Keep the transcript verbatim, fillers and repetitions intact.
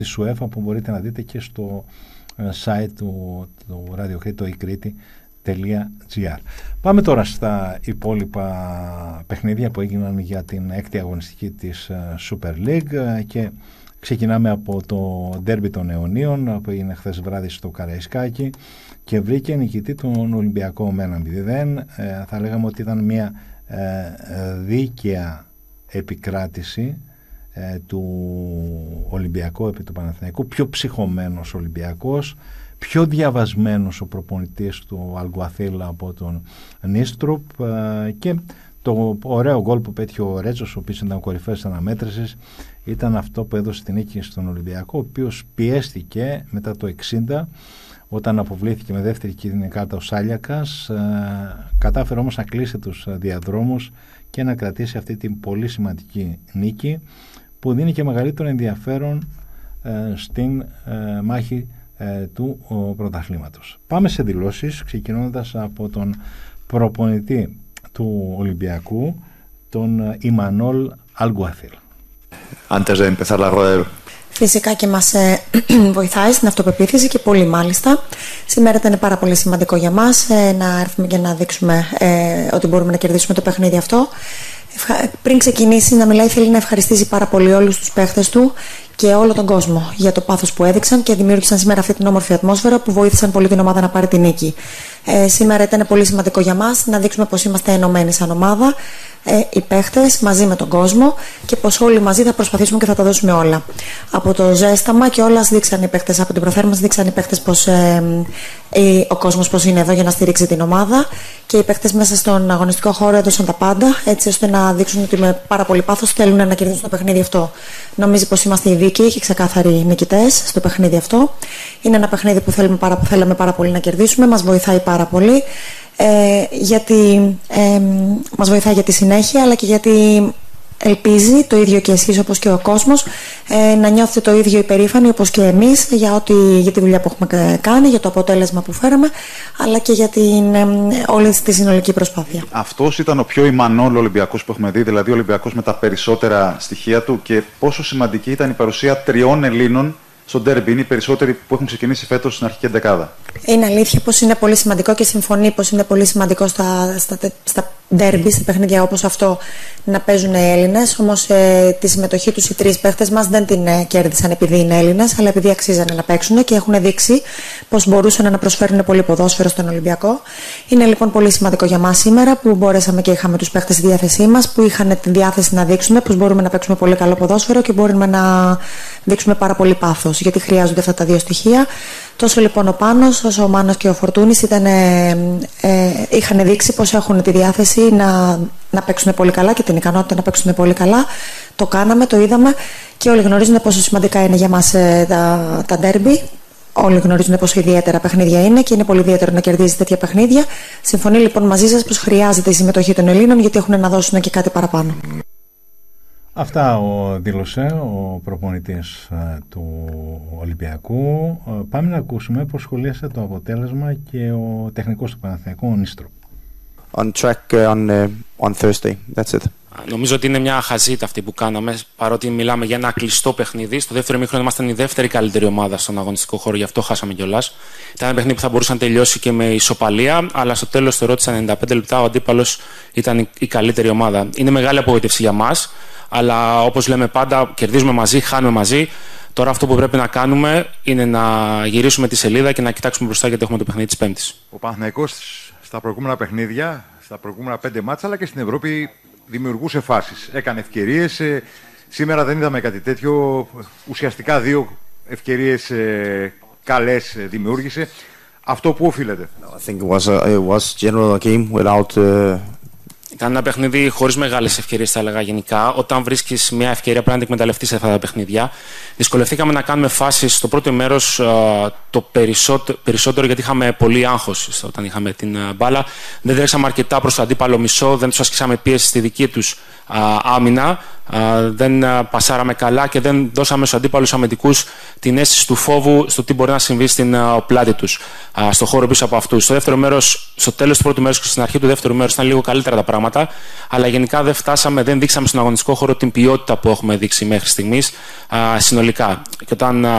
της UEFA που μπορείτε να δείτε και στο site του, του Radio Crete, το e crete τελεία gr. Πάμε τώρα στα υπόλοιπα παιχνίδια που έγιναν για την έκτη αγωνιστική της Super League και ξεκινάμε από το ντέρμπι των Αιωνίων που έγινε χθες βράδυ στο Καραϊσκάκι και βρήκε νικητή τον Ολυμπιακό με ένα μηδέν. Ε, θα λέγαμε ότι ήταν μια ε, δίκαια επικράτηση ε, του Ολυμπιακού επί του Παναθηναϊκού, πιο ψυχωμένος Ολυμπιακός, πιο διαβασμένος ο προπονητής του Αλγκουαθίλα από τον Νίστρουπ ε, και το ωραίο γκολ που πέτυχε ο Ρέτσος, ο οποίος ήταν κορυφαίος της αναμέτρησης, ήταν αυτό που έδωσε την νίκη στον Ολυμπιακό, ο οποίος πιέστηκε μετά το εξήντα όταν αποβλήθηκε με δεύτερη κίτρινη κάρτα ο Σάλιακας, ε, κατάφερε όμως να κλείσει τους διαδρόμους και να κρατήσει αυτή την πολύ σημαντική νίκη που δίνει και μεγαλύτερο ενδιαφέρον ε, στην ε, μάχη ε, του ο, πρωταθλήματος. Πάμε σε δηλώσεις, ξεκινώντας από τον προπονητή του Ολυμπιακού, τον Ιμανόλ Αλγκουαθίλ. Antes de empezar la rueda. Φυσικά και μας ε, βοηθάει στην αυτοπεποίθηση και πολύ μάλιστα. Σήμερα ήταν πάρα πολύ σημαντικό για μας ε, να έρθουμε και να δείξουμε ε, ότι μπορούμε να κερδίσουμε το παιχνίδι αυτό. Ευχα... Πριν ξεκινήσει να μιλάει, θέλει να ευχαριστήσει πάρα πολύ όλους τους παίχτες του και όλο τον κόσμο για το πάθος που έδειξαν και δημιούργησαν σήμερα αυτή την όμορφη ατμόσφαιρα που βοήθησαν πολύ την ομάδα να πάρει την νίκη. Ε, σήμερα ήταν πολύ σημαντικό για μας να δείξουμε πως είμαστε ενωμένοι σαν ομάδα, ε, οι παίχτες μαζί με τον κόσμο και πως όλοι μαζί θα προσπαθήσουμε και θα τα δώσουμε όλα. Από το ζέσταμα και όλα δείξαν οι παίχτες, από την προθέρμανση δείξαν οι παίχτες πως ε, ε, ο κόσμος πως είναι εδώ για να στηρίξει την ομάδα και οι παίχτες μέσα στον αγωνιστικό χώρο έδωσαν τα πάντα έτσι ώστε να δείξουν ότι με πάρα πολύ πάθος θέλουν να κερδίσουν το παιχνίδι αυτό. Νομίζω πως είμαστε οι δίκαιοι και ξεκάθαροι νικητές στο παιχνίδι αυτό. Είναι ένα παιχνίδι που θέλουμε πάρα, θέλαμε πάρα πολύ να κερδίσουμε, μας βοηθάει πάρα πολύ. Ε, γιατί ε, μας βοηθάει για τη συνέχεια αλλά και γιατί ελπίζει το ίδιο και εσείς όπως και ο κόσμος ε, να νιώθετε το ίδιο υπερήφανοι όπως και εμείς για, ότι, για τη δουλειά που έχουμε κάνει, για το αποτέλεσμα που φέραμε αλλά και για την, ε, όλη τη συνολική προσπάθεια. Αυτός ήταν ο πιο Ιμανόλ Ολυμπιακός που έχουμε δει, δηλαδή ο Ολυμπιακός με τα περισσότερα στοιχεία του και πόσο σημαντική ήταν η παρουσία τριών Ελλήνων στο ντέρμπι. Είναι οι περισσότεροι που έχουν ξεκινήσει φέτος στην αρχική εντεκάδα. Είναι αλήθεια πως είναι πολύ σημαντικό και συμφωνεί πως είναι πολύ σημαντικό στα, στα, στα ντέρμπι, στα παιχνίδια όπως αυτό να παίζουν οι Έλληνες. Όμως ε, τη συμμετοχή τους οι τρεις παίχτες μας δεν την ε, κέρδισαν επειδή είναι Έλληνες, αλλά επειδή αξίζανε να παίξουν και έχουν δείξει πως μπορούσαν να προσφέρουν πολύ ποδόσφαιρο στον Ολυμπιακό. Είναι λοιπόν πολύ σημαντικό για μας σήμερα που μπορέσαμε και είχαμε τους παίχτες στη διάθεσή μας, που είχαν τη διάθεση να δείξουν πως μπορούμε να παίξουμε πολύ καλό ποδόσφαιρο και μπορούμε να δείξουμε πάρα πολύ πάθος, γιατί χρειάζονται αυτά τα δύο στοιχεία. Τόσο λοιπόν ο Πάνος όσο ο Μάνος και ο Φορτούνης ήταν, ε, ε, είχαν δείξει πως έχουν τη διάθεση να, να παίξουν πολύ καλά και την ικανότητα να παίξουν πολύ καλά. Το κάναμε, το είδαμε και όλοι γνωρίζουν πόσο σημαντικά είναι για μας ε, τα, τα ντέρμπι. Όλοι γνωρίζουν πόσο ιδιαίτερα παιχνίδια είναι και είναι πολύ ιδιαίτερο να κερδίζει τέτοια παιχνίδια. Συμφωνεί λοιπόν μαζί σας πως χρειάζεται η συμμετοχή των Ελλήνων γιατί έχουν να δώσουν και κάτι παραπάνω. Αυτά ο δήλωσε ο προπονητής ε, του Ολυμπιακού. Ε, πάμε να ακούσουμε πώς σχολίασε το αποτέλεσμα και ο τεχνικός του Παναθηναϊκού, ο Νίστρο. On track uh, on, uh, on Thursday. That's it. Νομίζω ότι είναι μια χαζίτα αυτή που κάναμε, παρότι μιλάμε για ένα κλειστό παιχνίδι. Στο δεύτερο ημίχρονο ήμασταν η δεύτερη καλύτερη ομάδα στον αγωνιστικό χώρο, γι' αυτό χάσαμε κιόλας. Ήταν ένα παιχνίδι που θα μπορούσε να τελειώσει και με ισοπαλία, αλλά στο τέλος θεωρώ ότι στα ενενήντα πέντε λεπτά ο αντίπαλος ήταν η καλύτερη ομάδα. Είναι μεγάλη απογοήτευση για μας, αλλά όπως λέμε πάντα, κερδίζουμε μαζί, χάνουμε μαζί. Τώρα αυτό που πρέπει να κάνουμε είναι να γυρίσουμε τη σελίδα και να κοιτάξουμε μπροστά γιατί έχουμε το παιχνίδι της Πέμπτης. Ο Παναθηναϊκός στα προηγούμενα παιχνίδια, στα προηγούμενα πέντε μάτσα, αλλά και στην Ευρώπη δημιουργούσε φάσεις. Έκανε ευκαιρίες. Ε, σήμερα δεν είδαμε κάτι τέτοιο. Ουσιαστικά δύο ευκαιρίες ε, καλές ε, δημιούργησε. Αυτό που οφείλεται. I think it was a, it was general game without. Uh... Ήταν ένα παιχνίδι χωρίς μεγάλες ευκαιρίες, θα έλεγα γενικά. Όταν βρίσκεις μια ευκαιρία, πρέπει να την εκμεταλλευτείς αυτά τα παιχνίδια. Δυσκολευτήκαμε να κάνουμε φάσεις στο πρώτο μέρος το περισσότερο, περισσότερο γιατί είχαμε πολύ άγχος όταν είχαμε την μπάλα. Δεν τρέξαμε αρκετά προς το αντίπαλο μισό, δεν τους ασκήσαμε πίεση στη δική τους α, άμυνα. δεν πασάραμε καλά και δεν δώσαμε στους αντίπαλους αμυντικούς την αίσθηση του φόβου στο τι μπορεί να συμβεί στην πλάτη τους, στο χώρο πίσω από αυτούς. Στο δεύτερο μέρος, στο τέλος του πρώτου μέρους και στην αρχή του δεύτερου μέρους ήταν λίγο καλύτερα τα πράγματα, αλλά γενικά δεν φτάσαμε, δεν δείξαμε στον αγωνιστικό χώρο την ποιότητα που έχουμε δείξει μέχρι στιγμής συνολικά. Και όταν